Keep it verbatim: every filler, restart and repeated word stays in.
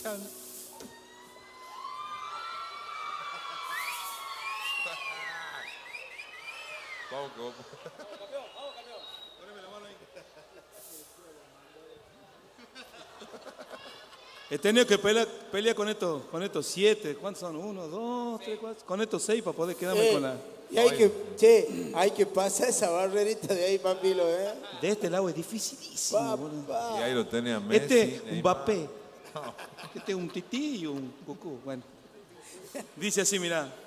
Chan. Vamos, vamos. He tenido que pelear, pelear con estos, con estos siete. ¿Cuántos son? Uno, dos, tres, cuatro. Con estos seis para poder quedarme Eh, con la. y hay que, che, hay que pasar esa barrerita de ahí, papilo, ¿eh? De este lado es dificilísimo, boludo. Y ahí lo tenía Messi. Este, un Neymar. Mbappé. Este es un Tití y un Goku. Bueno. Dice así, mirá.